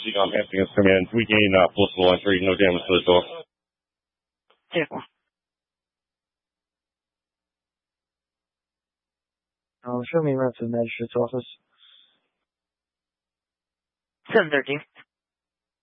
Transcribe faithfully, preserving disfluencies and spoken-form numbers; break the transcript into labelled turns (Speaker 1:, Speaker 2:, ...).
Speaker 1: um, Hampton Command. We gain uh, blissful entry, no damage to the door.
Speaker 2: Vehicle.
Speaker 3: Um, show me around to the magistrate's office.
Speaker 2: seven thirteen.